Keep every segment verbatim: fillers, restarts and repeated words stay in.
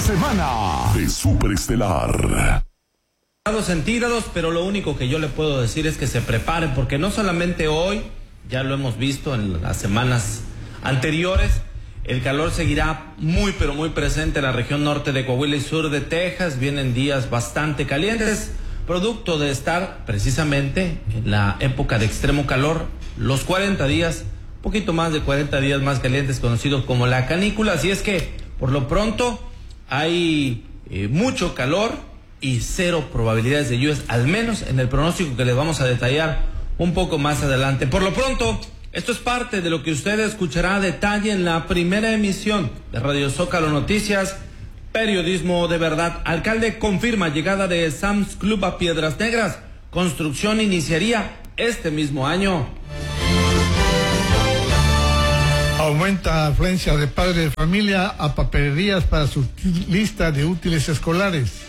semana de Superestelar. Grados centígrados, pero lo único que yo le puedo decir es que se preparen, porque no solamente hoy, ya lo hemos visto en las semanas anteriores, el calor seguirá muy pero muy presente en la región norte de Coahuila y sur de Texas. Vienen días bastante calientes, producto de estar precisamente en la época de extremo calor, los cuarenta días, un poquito más de cuarenta días más calientes, conocidos como la canícula. Así es que por lo pronto hay eh, mucho calor y cero probabilidades de lluvias, al menos en el pronóstico que les vamos a detallar un poco más adelante. Por lo pronto, esto es parte de lo que usted escuchará a detalle en la primera emisión de Radio Zócalo Noticias, periodismo de verdad. Alcalde confirma llegada de Sam's Club a Piedras Negras. Construcción iniciaría este mismo año. Aumenta afluencia de padres de familia a papelerías para su lista de útiles escolares.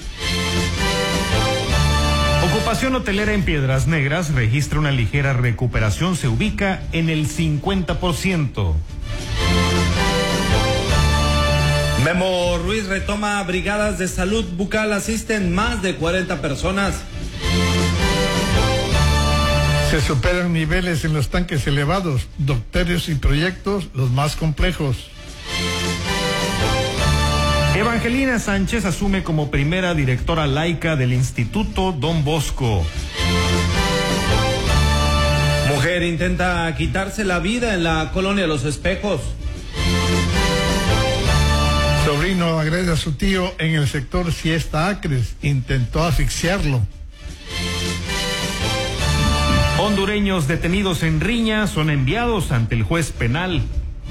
Ocupación hotelera en Piedras Negras registra una ligera recuperación, se ubica en el cincuenta por ciento. Memo Ruiz retoma brigadas de salud bucal, asisten más de cuarenta personas. Se superan niveles en los tanques elevados, doctores y proyectos los más complejos. Evangelina Sánchez asume como primera directora laica del Instituto Don Bosco. Mujer intenta quitarse la vida en la colonia Los Espejos. Sobrino agrede a su tío en el sector Siesta Acres, intentó asfixiarlo. Hondureños detenidos en riña son enviados ante el juez penal.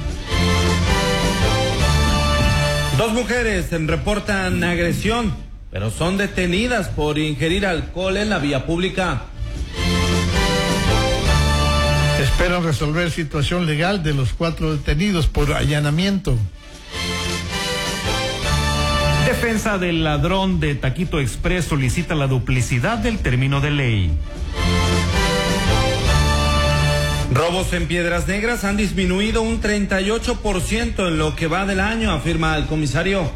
Dos mujeres reportan agresión, pero son detenidas por ingerir alcohol en la vía pública. Esperan resolver situación legal de los cuatro detenidos por allanamiento. Defensa del ladrón de Taquito Express solicita la duplicidad del término de ley. Robos en Piedras Negras han disminuido un treinta y ocho por ciento en lo que va del año, afirma el comisario.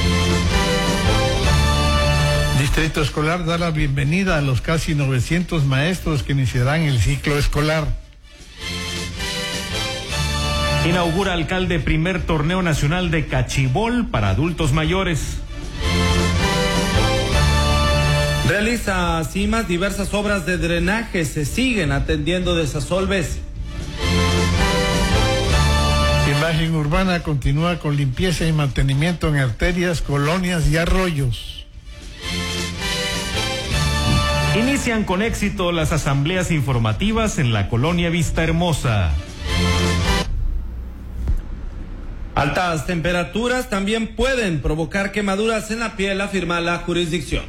Distrito Escolar da la bienvenida a los casi novecientos maestros que iniciarán el ciclo escolar. Inaugura alcalde primer torneo nacional de cachibol para adultos mayores. Realiza CIMAS diversas obras de drenaje, se siguen atendiendo desasolves. Imagen Urbana continúa con limpieza y mantenimiento en arterias, colonias y arroyos. Inician con éxito las asambleas informativas en la colonia Vista Hermosa. Altas temperaturas también pueden provocar quemaduras en la piel, afirma la jurisdicción.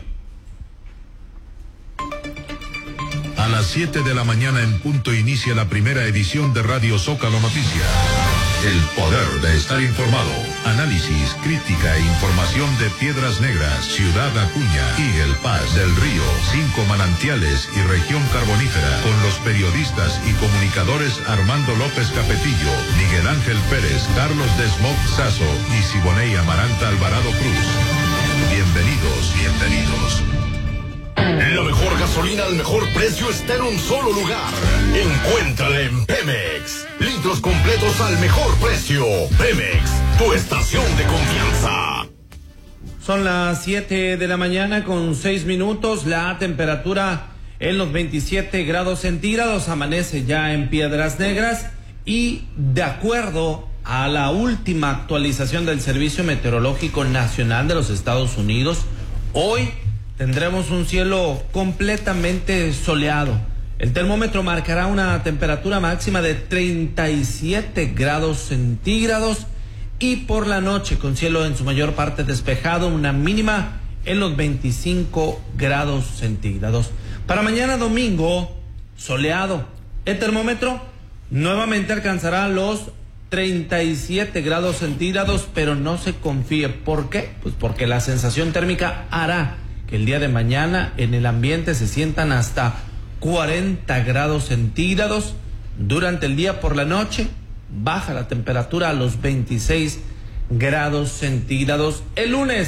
A las siete de la mañana en punto inicia la primera edición de Radio Zócalo Noticias. El poder de estar informado. Análisis, crítica e información de Piedras Negras, Ciudad Acuña, Eagle Pass, Del Río, Cinco Manantiales y Región Carbonífera. Con los periodistas y comunicadores Armando López Capetillo, Miguel Ángel Pérez, Carlos Desmog Sazo y Siboney Amaranta Alvarado Cruz. Bienvenidos, bienvenidos. La mejor gasolina al mejor precio está en un solo lugar. Encuéntrala en Pemex. Litros completos al mejor precio. Pemex, tu estación de confianza. Son las siete de la mañana con seis minutos. La temperatura en los veintisiete grados centígrados. Amanece ya en Piedras Negras. Y de acuerdo a la última actualización del Servicio Meteorológico Nacional de los Estados Unidos, hoy tendremos un cielo completamente soleado. El termómetro marcará una temperatura máxima de treinta y siete grados centígrados y por la noche con cielo en su mayor parte despejado, una mínima en los veinticinco grados centígrados. Para mañana domingo, soleado. El termómetro nuevamente alcanzará los treinta y siete grados centígrados, pero no se confíe. ¿Por qué? Pues porque la sensación térmica hará que el día de mañana en el ambiente se sientan hasta cuarenta grados centígrados. Durante el día por la noche baja la temperatura a los veintiséis grados centígrados. El lunes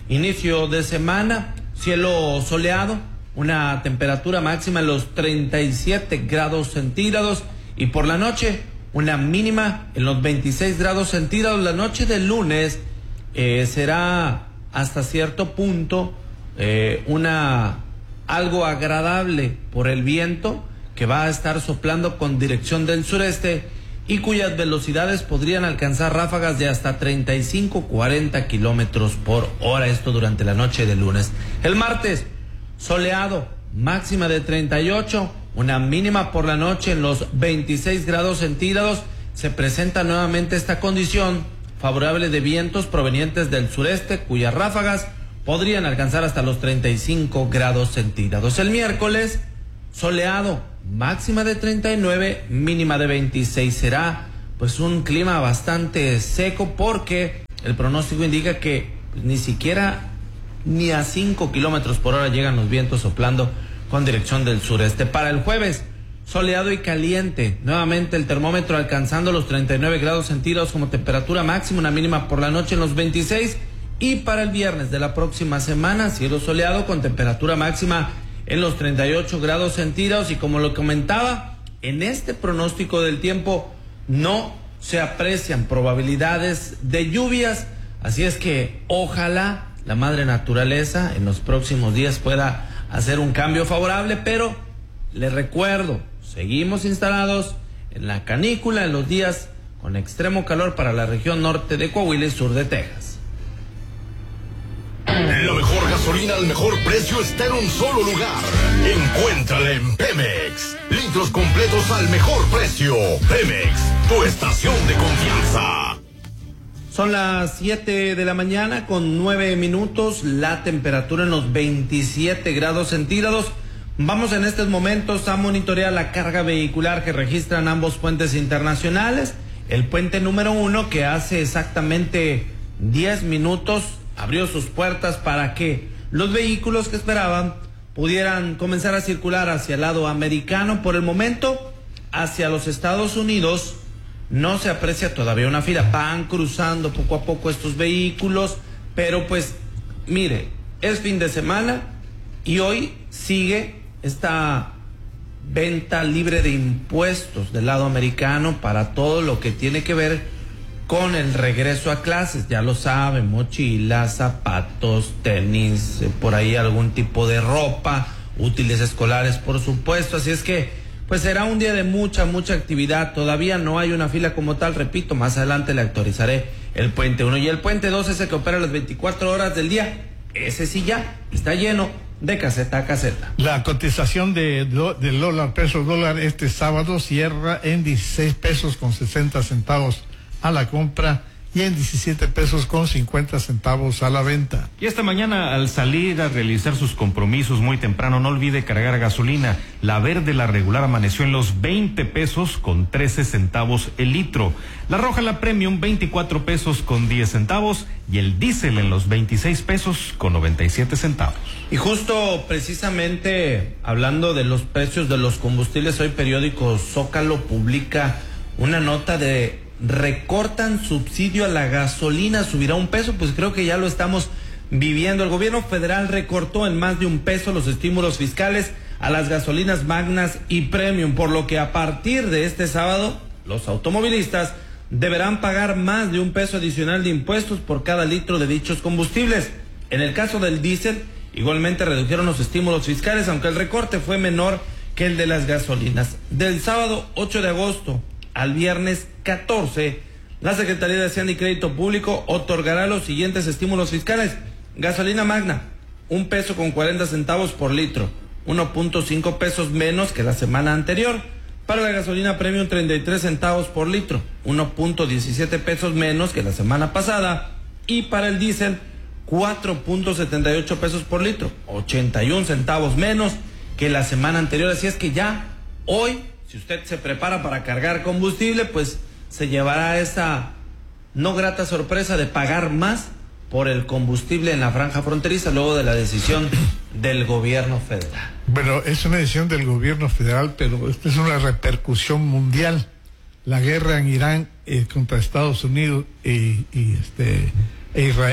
inicio de semana, cielo soleado, una temperatura máxima en los treinta y siete grados centígrados y por la noche una mínima en los veintiséis grados centígrados. La noche del lunes eh, será hasta cierto punto eh, una algo agradable por el viento que va a estar soplando con dirección del sureste y cuyas velocidades podrían alcanzar ráfagas de hasta treinta y cinco, cuarenta kilómetros por hora, esto durante la noche del lunes. El martes, soleado, máxima de treinta y ocho, una mínima por la noche en los veintiséis grados centígrados. Se presenta nuevamente esta condición favorable de vientos provenientes del sureste, cuyas ráfagas podrían alcanzar hasta los treinta y cinco grados centígrados. El miércoles, soleado, máxima de treinta y nueve, mínima de veintiséis. Será pues un clima bastante seco porque el pronóstico indica que pues, ni siquiera ni a cinco kilómetros por hora llegan los vientos soplando con dirección del sureste. Para el jueves, soleado y caliente, nuevamente el termómetro alcanzando los treinta y nueve grados centígrados como temperatura máxima, una mínima por la noche en los veintiséis. Y para el viernes de la próxima semana, cielo soleado con temperatura máxima en los treinta y ocho grados centígrados. Y como lo comentaba, en este pronóstico del tiempo no se aprecian probabilidades de lluvias, así es que ojalá la madre naturaleza en los próximos días pueda hacer un cambio favorable, pero les recuerdo, seguimos instalados en la canícula en los días con extremo calor para la región norte de Coahuila y sur de Texas. La mejor gasolina al mejor precio está en un solo lugar. Encuéntrala en Pemex. Litros completos al mejor precio. Pemex, tu estación de confianza. Son las siete de la mañana con nueve minutos, la temperatura en los veintisiete grados centígrados. Vamos en estos momentos a monitorear la carga vehicular que registran ambos puentes internacionales. El puente número uno, que hace exactamente diez minutos abrió sus puertas para que los vehículos que esperaban pudieran comenzar a circular hacia el lado americano. Por el momento, hacia los Estados Unidos no se aprecia todavía una fila. Van cruzando poco a poco estos vehículos, pero pues, mire, es fin de semana y hoy sigue esta venta libre de impuestos del lado americano para todo lo que tiene que ver con el regreso a clases. Ya lo saben, mochilas, zapatos, tenis, eh, por ahí algún tipo de ropa, útiles escolares, por supuesto. Así es que, pues será un día de mucha, mucha actividad. Todavía no hay una fila como tal, repito, más adelante le actualizaré el puente uno. Y el puente dos, ese que opera las veinticuatro horas del día, ese sí ya está lleno de caseta a caseta. La cotización de, del dólar, peso dólar, este sábado cierra en dieciséis pesos con sesenta centavos a la compra y en diecisiete pesos con cincuenta centavos a la venta. Y esta mañana, al salir a realizar sus compromisos muy temprano, no olvide cargar gasolina. La verde, la regular, amaneció en los veinte pesos con trece centavos el litro. La roja, la premium, veinticuatro pesos con diez centavos. Y el diésel en los veintiséis pesos con noventa y siete centavos. Y justo precisamente hablando de los precios de los combustibles, hoy periódico Zócalo publica una nota de recortan subsidio a la gasolina, subirá un peso. Pues creo que ya lo estamos viviendo. El gobierno federal recortó en más de un peso los estímulos fiscales a las gasolinas magnas y premium, por lo que a partir de este sábado los automovilistas deberán pagar más de un peso adicional de impuestos por cada litro de dichos combustibles. En el caso del diésel, igualmente redujeron los estímulos fiscales, aunque el recorte fue menor que el de las gasolinas. Del sábado ocho de agosto al viernes catorce, la Secretaría de Hacienda y Crédito Público otorgará los siguientes estímulos fiscales. Gasolina magna, un peso con cuarenta centavos por litro, uno punto cinco pesos menos que la semana anterior. Para la gasolina premium, treinta y tres centavos por litro, uno punto diecisiete pesos menos que la semana pasada. Y para el diésel, cuatro punto setenta y ocho pesos por litro, ochenta y un centavos menos que la semana anterior. Así es que ya hoy, si usted se prepara para cargar combustible, pues se llevará esa no grata sorpresa de pagar más por el combustible en la franja fronteriza luego de la decisión del gobierno federal. Bueno, es una decisión del gobierno federal, pero esta es una repercusión mundial. La guerra en Irán eh, contra Estados Unidos y, y este, e Israel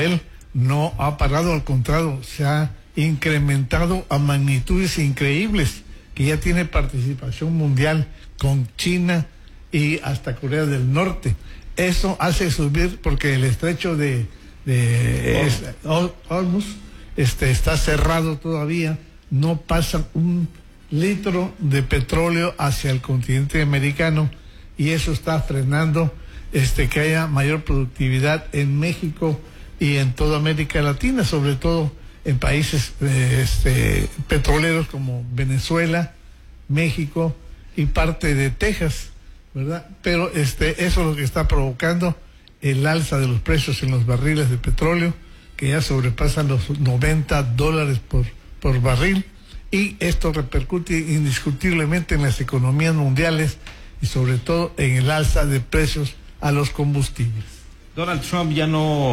no ha parado, al contrario, se ha incrementado a magnitudes increíbles, que ya tiene participación mundial con China y hasta Corea del Norte. Eso hace subir, porque el estrecho de, de es, Hormuz este, está cerrado todavía, no pasa un litro de petróleo hacia el continente americano, y eso está frenando este, que haya mayor productividad en México y en toda América Latina, sobre todo en países eh, este, petroleros como Venezuela, México y parte de Texas, ¿verdad? Pero este, eso es lo que está provocando el alza de los precios en los barriles de petróleo, que ya sobrepasan los noventa dólares por, por barril, y esto repercute indiscutiblemente en las economías mundiales y sobre todo en el alza de precios a los combustibles. Donald Trump ya no